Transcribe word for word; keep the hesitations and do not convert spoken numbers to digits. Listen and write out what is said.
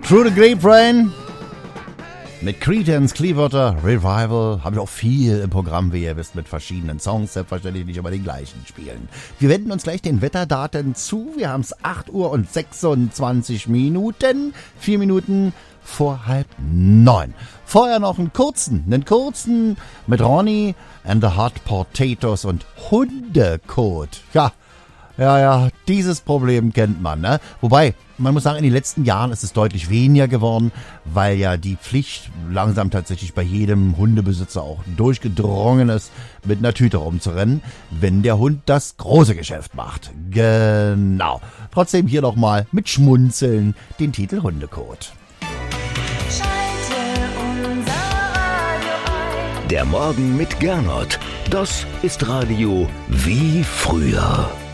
Through the Grapevine mit Creedence Clearwater Revival habe ich auch viel im Programm, wie ihr wisst, mit verschiedenen Songs, selbstverständlich nicht immer den gleichen spielen. Wir wenden uns gleich den Wetterdaten zu. Wir haben es acht Uhr und sechsundzwanzig Minuten, vier Minuten vor halb neun. Vorher noch einen kurzen, einen kurzen mit Ronnie and the Hot Potatoes und Hundekot. Ja, ja, ja, dieses Problem kennt man, ne? Wobei, man muss sagen, in den letzten Jahren ist es deutlich weniger geworden, weil ja die Pflicht langsam tatsächlich bei jedem Hundebesitzer auch durchgedrungen ist, mit einer Tüte rumzurennen, wenn der Hund das große Geschäft macht. Genau. Trotzdem hier nochmal mit Schmunzeln den Titel Hundekot. Der Morgen mit Gernot. Das ist Radio wie früher.